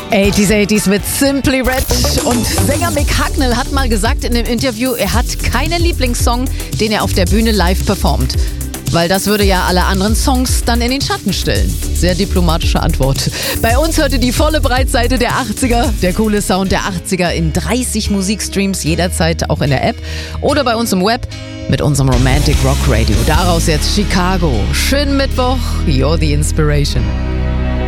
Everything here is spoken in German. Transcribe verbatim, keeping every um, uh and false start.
achtziger, achtziger mit Simply Red. Und Sänger Mick Hucknall hat mal gesagt in dem Interview, er hat keinen Lieblingssong, den er auf der Bühne live performt. Weil das würde ja alle anderen Songs dann in den Schatten stellen. Sehr diplomatische Antwort. Bei uns hörte die volle Breitseite der achtziger, der coole Sound der achtziger in dreißig Musikstreams, jederzeit auch in der App oder bei uns im Web mit unserem Romantic Rock Radio. Daraus jetzt Chicago. Schönen Mittwoch, you're the inspiration.